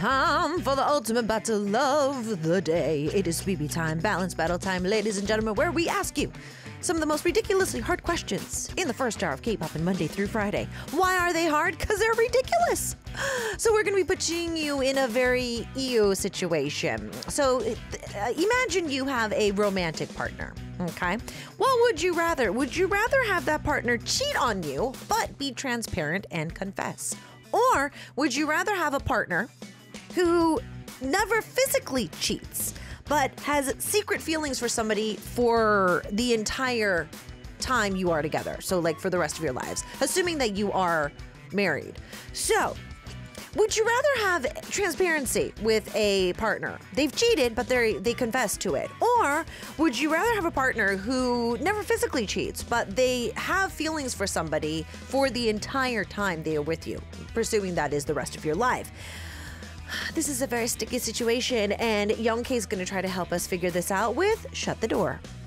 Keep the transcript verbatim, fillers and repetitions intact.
Time for the ultimate battle of the day. It is B B time, balance battle time, ladies and gentlemen, where we ask you some of the most ridiculously hard questions in the first hour of K-pop on Monday through Friday. Why are they hard? Because they're ridiculous. So we're going to be putting you in a very E O situation. So uh, imagine you have a romantic partner, okay? What would you rather? Would you rather have that partner cheat on you, but be transparent and confess? Or would you rather have a partner who never physically cheats, but has secret feelings for somebody for the entire time you are together? So like for the rest of your lives, assuming that you are married. So would you rather have transparency with a partner? They've cheated, but they they confess to it. Or would you rather have a partner who never physically cheats, but they have feelings for somebody for the entire time they are with you, presuming that is the rest of your life? This is a very sticky situation, and Young K is going to try to help us figure this out with Shut the Door.